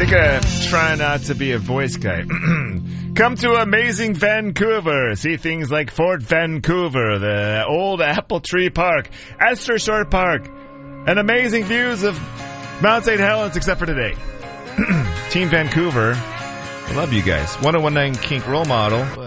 think I'm trying not to be a voice guy. Come to amazing Vancouver. See things like Fort Vancouver, the old Apple Tree Park, Esther Short Park, and amazing views of Mount St. Helens, except for today. Team Vancouver, I love you guys. 1019 Kink role model.